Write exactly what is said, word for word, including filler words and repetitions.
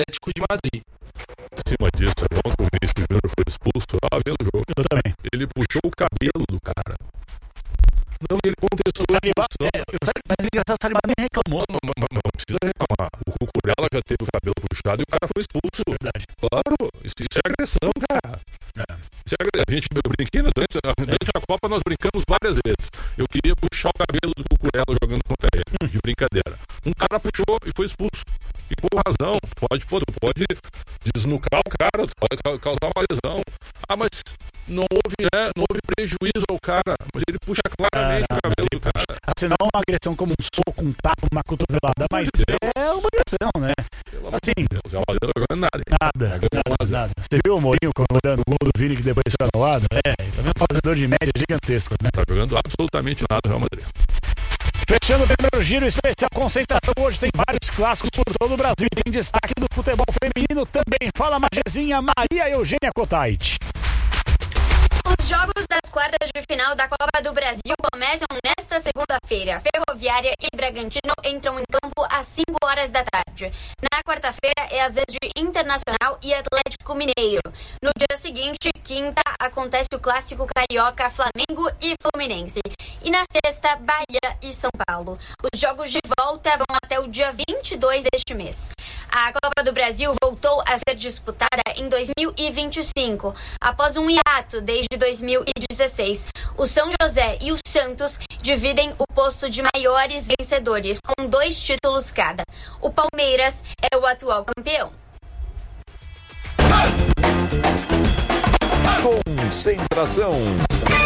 Atlético de Madrid. Em cima disso, ontem o Vinícius Júnior foi expulso. Ah, vendo o jogo. Eu também. Ele puxou o cabelo do cara. Não, ele contestou. Saliba, é, mas é engraçado, o Saliba nem reclamou. Não, não, não, não precisa reclamar. O Cucurella já teve o cabelo puxado e o cara foi expulso. Verdade. Claro, isso, isso é agressão, cara. É. Isso é agressão. A gente, eu brinquei, né? durante, durante a Copa nós brincamos várias vezes. Eu queria puxar o cabelo do Cucurella jogando contra ele, hum. de brincadeira. Um cara puxou e foi expulso. E com razão, pode, pô, pode desnucar o cara, pode causar uma lesão. Ah, mas não houve, né, não houve prejuízo ao cara, mas ele puxa claramente ah, não, o cabelo do cara. Assim, não é uma agressão como um soco, um tapa, uma cotovelada, mas é uma agressão, né? Pelo assim, Deus, já não tá jogando nada. Hein? Nada, nada, nada. Você viu o Mourinho comemorando o gol do Vini que depois foi anulado? É, também um fazedor de média gigantesco, né? Tá jogando absolutamente nada o Real Madrid. Fechando o primeiro giro especial concentração, hoje tem vários clássicos por todo o Brasil e tem destaque do futebol feminino também. Fala, Magezinha, Maria Eugênia Kotait. Os jogos das quartas de final da Copa do Brasil começam nesta segunda-feira. Ferroviária e Bragantino entram em campo às cinco horas da tarde. Na quarta-feira é a vez de Internacional e Atlético Mineiro. No dia seguinte, quinta, acontece o clássico carioca Flamengo e Fluminense. E na sexta, Bahia e São Paulo. Os jogos de volta vão até o dia vinte e dois deste mês. A Copa do Brasil voltou a ser disputada em dois mil e vinte e cinco, após um hiato desde dois mil e dezesseis. O São José e o Santos dividem o posto de maiores vencedores, com dois títulos cada. O Palmeiras é o atual campeão. Concentração.